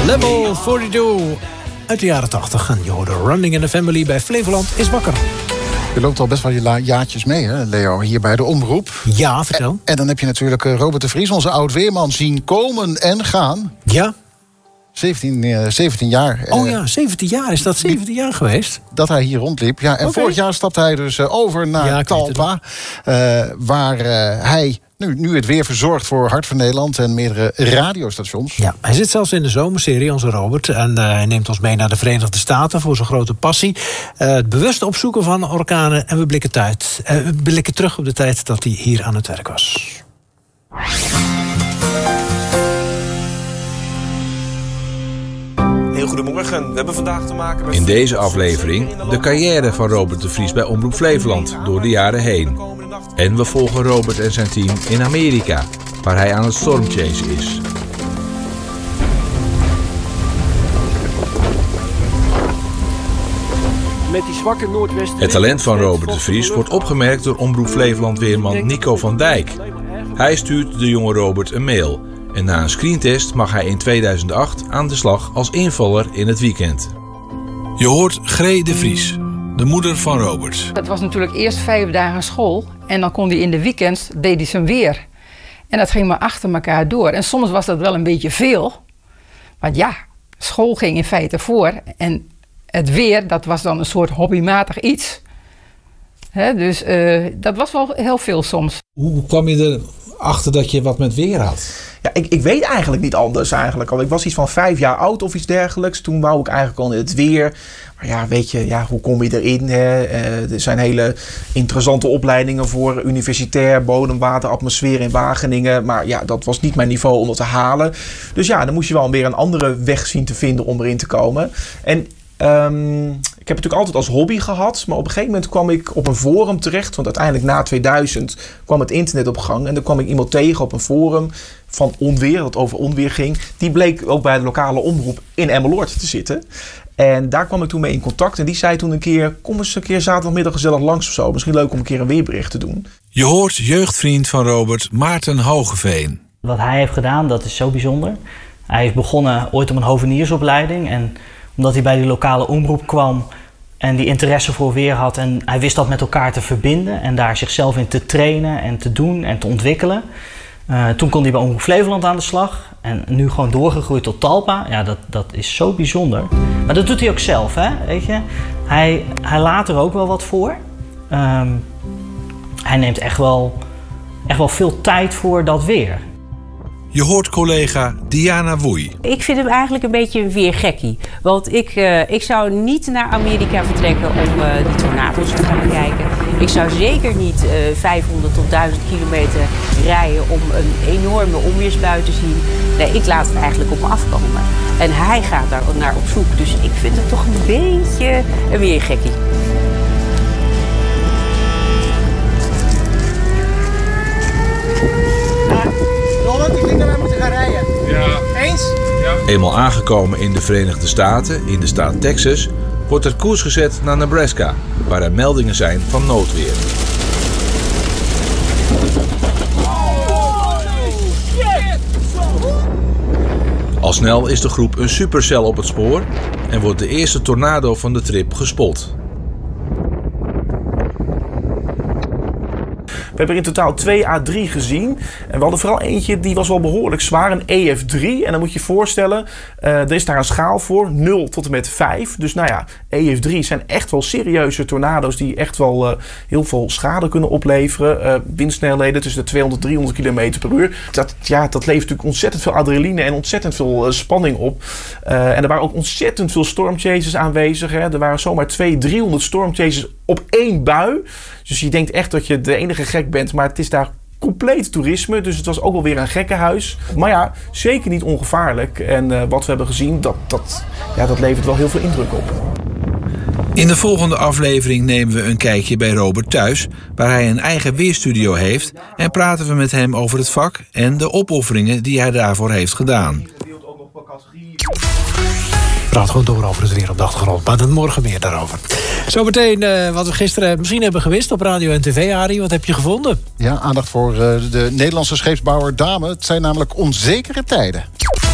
Level 42 uit de jaren 80. En je hoorde Running in the Family bij Flevoland is wakker. Je loopt al best wel je jaartjes mee, hè, Leo, hier bij de Omroep. Ja, vertel. En dan heb je natuurlijk Robert de Vries, onze oud-weerman, zien komen en gaan. Ja. 17 jaar. Oh ja, 17 jaar. Is dat 17 jaar geweest? Dat hij hier rondliep. Ja, en vorig jaar stapte hij dus over naar Talpa. Waar hij nu het weer verzorgt voor Hart van Nederland en meerdere radiostations. Ja, hij zit zelfs in de zomerserie, onze Robert. En hij neemt ons mee naar de Verenigde Staten voor zijn grote passie. Het bewust opzoeken van orkanen. En we blikken terug op de tijd dat hij hier aan het werk was. Heel goedemorgen. We hebben vandaag te maken met... In deze aflevering de carrière van Robert de Vries bij Omroep Flevoland door de jaren heen. En we volgen Robert en zijn team in Amerika, waar hij aan het stormchasen is. Met die zwakke noordwesten... Het talent van Robert de Vries wordt opgemerkt door Omroep Flevoland-weerman Nico van Dijk. Hij stuurt de jonge Robert een mail. En na een screentest mag hij in 2008 aan de slag als invaller in het weekend. Je hoort Gree de Vries, de moeder van Robert. Het was natuurlijk eerst 5 dagen school. En dan kon hij in de weekends, deed hij zijn weer. En dat ging maar achter elkaar door. En soms was dat wel een beetje veel. Want ja, school ging in feite voor. En het weer, dat was dan een soort hobbymatig iets. Dus dat was wel heel veel soms. Hoe kwam je erachter dat je wat met weer had? Ja, ik weet eigenlijk niet anders eigenlijk al. Ik was iets van 5 jaar oud of iets dergelijks. Toen wou ik eigenlijk al in het weer. Maar ja, weet je, ja, hoe kom je erin? Hè? Er zijn hele interessante opleidingen voor universitair bodem, water, atmosfeer in Wageningen. Maar ja, dat was niet mijn niveau om dat te halen. Dus ja, dan moest je wel weer een andere weg zien te vinden om erin te komen. En ik heb het natuurlijk altijd als hobby gehad. Maar op een gegeven moment kwam ik op een forum terecht. Want uiteindelijk na 2000 kwam het internet op gang. En dan kwam ik iemand tegen op een forum van onweer, dat over onweer ging. Die bleek ook bij de lokale omroep in Emmeloord te zitten. En daar kwam ik toen mee in contact. En die zei toen een keer, kom eens een keer zaterdagmiddag gezellig langs of zo. Misschien leuk om een keer een weerbericht te doen. Je hoort jeugdvriend van Robert, Maarten Hogeveen. Wat hij heeft gedaan, dat is zo bijzonder. Hij heeft begonnen ooit op een hoveniersopleiding. En omdat hij bij die lokale omroep kwam en die interesse voor weer had. En hij wist dat met elkaar te verbinden en daar zichzelf in te trainen en te doen en te ontwikkelen. Toen kon hij bij Omroep Flevoland aan de slag. En nu gewoon doorgegroeid tot Talpa. Ja, dat is zo bijzonder. Maar dat doet hij ook zelf, hè? Weet je? Hij laat er ook wel wat voor. Hij neemt echt wel veel tijd voor dat weer. Je hoort collega Diana Woei. Ik vind hem eigenlijk een beetje een weergekkie. Want ik zou niet naar Amerika vertrekken om die tornado's te gaan bekijken. Ik zou zeker niet 500 tot 1000 kilometer rijden om een enorme onweersbui te zien. Nee, ik laat het eigenlijk op me afkomen. En hij gaat daar naar op zoek. Dus ik vind het toch een beetje een weergekkie. Ik denk dat wij moeten gaan rijden. Ja. Eens? Ja. Eenmaal aangekomen in de Verenigde Staten, in de staat Texas, wordt er koers gezet naar Nebraska, waar er meldingen zijn van noodweer. Al snel is de groep een supercell op het spoor en wordt de eerste tornado van de trip gespot. We hebben er in totaal 2 à 3 gezien. En we hadden vooral eentje, die was wel behoorlijk zwaar. Een EF3. En dan moet je je voorstellen, er is daar een schaal voor. 0 tot en met 5. Dus nou ja, EF3 zijn echt wel serieuze tornado's die echt wel heel veel schade kunnen opleveren. Windsnelheden tussen de 200 en 300 km per uur. Dat levert natuurlijk ontzettend veel adrenaline en ontzettend veel spanning op. En er waren ook ontzettend veel stormchasers aanwezig. Hè. Er waren zomaar 200-300 stormchasers op 1 bui. Dus je denkt echt dat je de enige gek bent, maar het is daar compleet toerisme. Dus het was ook wel weer een gekkenhuis. Maar ja, zeker niet ongevaarlijk. En wat we hebben gezien, dat levert wel heel veel indruk op. In de volgende aflevering nemen we een kijkje bij Robert thuis, waar hij een eigen weerstudio heeft, en praten we met hem over het vak en de opofferingen die hij daarvoor heeft gedaan. Praat gewoon door over het weer op de achtergrond. Maar dan morgen meer daarover. Zometeen wat we gisteren misschien hebben gewist op radio en tv, Arie. Wat heb je gevonden? Ja, aandacht voor de Nederlandse scheepsbouwer Dame. Het zijn namelijk onzekere tijden.